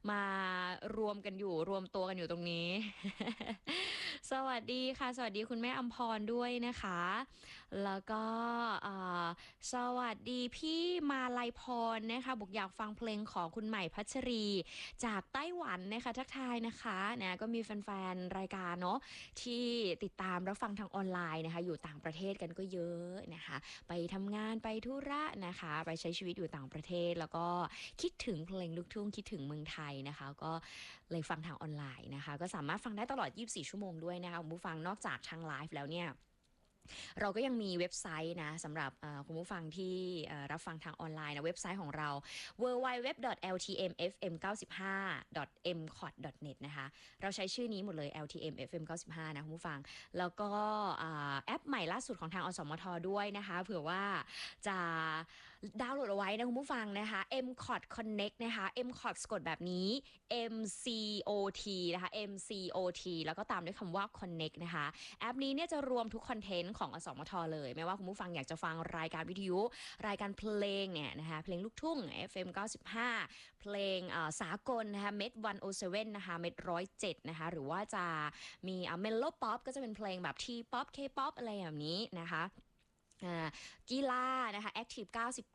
มารวมกันอยู่รวมตัวกันอยู่ตรงนี้ สวัสดีค่ะสวัสดีคุณแม่อำพรด้วยนะคะแล้วก็อ่าสวัสดีพี่มาลัยพรนะคะบอกอยากฟังเพลงของคุณใหม่พัชรีจากไต้หวันนะคะทักทายนะคะนะก็มีแฟนๆรายการเนาะที่ติดตามรับฟังทางออนไลน์นะคะอยู่ต่างประเทศกันก็เยอะนะคะไปทำงานไปธุระนะคะไปใช้ชีวิตอยู่ต่างประเทศแล้วก็คิดถึงเพลงลูกทุ่งคิดถึงเมืองไทยนะคะก็เลยฟังทางออนไลน์นะคะก็สามารถฟังได้ตลอด24ชั่วโมงด้วยนะคะคุณผู้ฟังนอกจากทางไลฟ์แล้วเนี่ยเราก็ยังมีเว็บไซต์นะสำหรับคุณผู้ฟังที่รับฟังทางออนไลน์นะเว็บไซต์ของเรา www.ltmfm95.mcot.net นะคะเราใช้ชื่อนี้หมดเลย ltmfm95 นะคุณผู้ฟังแล้วก็แอปใหม่ล่าสุดของทางอสมทด้วยนะคะเผื่อว่าจะดาวน์โหลดเอาไว้นะคุณผู้ฟังนะคะ mcot connect นะคะ mcot สะกดแบบนี้ mcot นะคะ mcot แล้วก็ตามด้วยคำว่า connect นะคะแอปนี้เนี่ยจะรวมทุกคอนเทนต์ของอสมทเลยไม่ว่าคุณผู้ฟังอยากจะฟังรายการวิทยุรายการเพลงเนี่ยนะคะเพลงลูกทุ่ง FM 95เพลงสากลนะคะเม็ด107นะคะเม็ด107นะคะหรือว่าจะมีเมโลป๊อปก็จะเป็นเพลงแบบทีป๊อปเคป๊อปอะไรแบบนี้นะคะกีฬานะคะ Active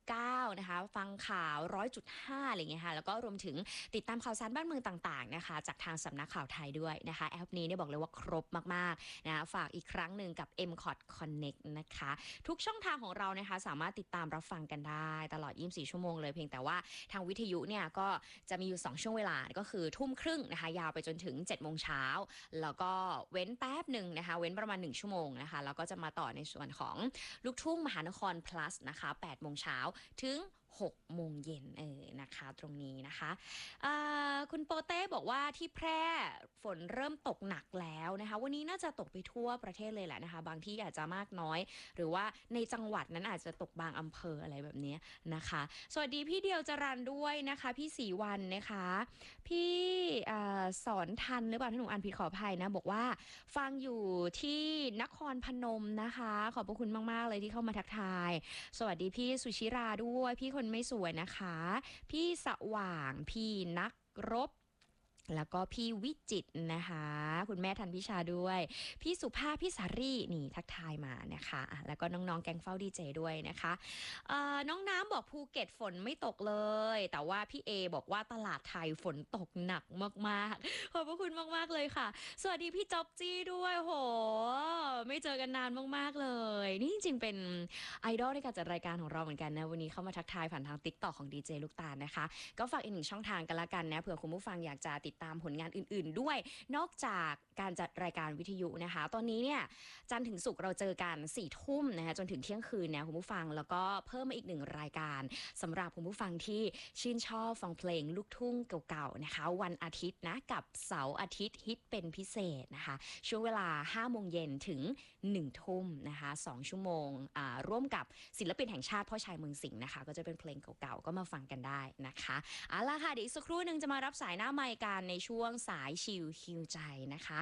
99นะคะฟังข่าว100.5อะไรเงี้ยค่ะแล้วก็รวมถึงติดตามข่าวสารบ้านเมืองต่างๆนะคะจากทางสำนักข่าวไทยด้วยนะคะแอปนี้เนี่ยบอกเลยว่าครบมากๆนะฝากอีกครั้งหนึ่งกับ MCOT Connect นะคะทุกช่องทางของเรานะคะสามารถติดตามรับฟังกันได้ตลอด24ชั่วโมงเลยเพียงแต่ว่าทางวิทยุเนี่ยก็จะมีอยู่2ช่วงเวลาก็คือทุ่มครึ่งนะคะยาวไปจนถึง7โมงเช้าแล้วก็เว้นแป๊บหนึ่งนะคะเว้นประมาณ1ชั่วโมงนะคะแล้วก็จะมาต่อในส่วนของลูกทุ่งมหานคร plus นะคะ8โมงเช้าถึง6โมงเย็นนะคะตรงนี้นะคะคุณโปเต้บอกว่าที่แพร่ฝนเริ่มตกหนักแล้วนะคะวันนี้น่าจะตกไปทั่วประเทศเลยแหละนะคะบางที่อาจจะมากน้อยหรือว่าในจังหวัดนั้นอาจจะตกบางอำเภออะไรแบบนี้นะคะสวัสดีพี่เดียวจรันด้วยนะคะพี่ศรีวันนะคะพี่สอนทันหรือเปล่าถ้าหนูอ่านผิดขออภัยนะบอกว่าฟังอยู่ที่นครพนมนะคะขอบพระคุณมากๆเลยที่เข้ามาทักทายสวัสดีพี่สุชิราด้วยพี่คนไม่สวยนะคะพี่สว่างพี่นักรบแล้วก็พี่วิจิตรนะคะคุณแม่ทันพิชาด้วยพี่สุภาพพี่สารีนี่ทักทายมานะคะแล้วก็น้องๆแกงเฝ้าดีเจด้วยนะคะน้องน้ำบอกภูเก็ตฝนไม่ตกเลยแต่ว่าพี่เอบอกว่าตลาดไทยฝนตกหนักมากๆขอบพระคุณมากๆเลยค่ะสวัสดีพี่จ๊อบจี้ด้วยโหไม่เจอกันนานมากๆเลยนี่จริงๆเป็นไอดอลในการจัดรายการของเราเหมือนกันนะวันนี้เข้ามาทักทายผ่านทาง TikTok ของดีเจลูกตาลนะคะก็ฝากอีกหนึ่งช่องทางกันละกันนะเผื่อคุณผู้ฟังอยากจะติดตามผลงานอื่นๆด้วยนอกจากการจัดรายการวิทยุนะคะตอนนี้เนี่ยจันทร์ถึงศุกร์เราเจอกัน4 ทุ่มนะคะจนถึงเที่ยงคืนนะคุณผู้ฟังแล้วก็เพิ่มมาอีก1รายการสำหรับคุณผู้ฟังที่ชื่นชอบฟังเพลงลูกทุ่งเก่าๆนะคะวันอาทิตย์นะกับเสาร์อาทิตย์ฮิตเป็นพิเศษนะคะช่วงเวลา5โมงเย็นถึง1ทุ่มนะคะ2ชั่วโมงร่วมกับศิลปินแห่งชาติพ่อชายเมืองสิงห์นะคะก็จะเป็นเพลงเก่าๆก็มาฟังกันได้นะคะเอาล่ะค่ะเดี๋ยวอีกสักครู่หนึ่งจะมารับสายหน้าไมค์กันในช่วงสายชิลฮิวใจนะคะ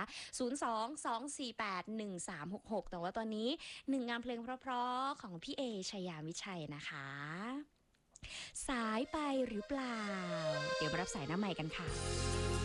02-248-1366แต่ว่าตอนนี้1งานเพลงเพราะๆของพี่เอชยามิชัยนะคะสายไปหรือเปล่าเดี๋ยวมารับสายหน้าไมค์กันค่ะ